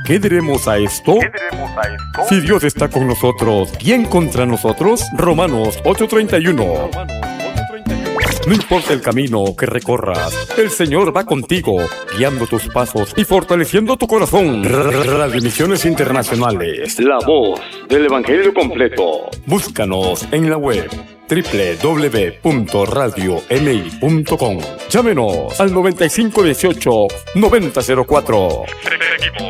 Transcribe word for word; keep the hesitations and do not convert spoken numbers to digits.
¿Qué diremos a esto? ¿Qué diremos a esto? Si Dios está con nosotros, ¿quién contra nosotros? Romanos ocho treinta y uno. No importa el camino que recorras, el Señor va contigo, guiando tus pasos y fortaleciendo tu corazón. Radio Misiones Internacionales, la voz del Evangelio completo. Búscanos en la web doble u doble u doble u punto radio m i punto com. Llámenos al noventa y cinco dieciocho noventa cero cuatro. Seguimos.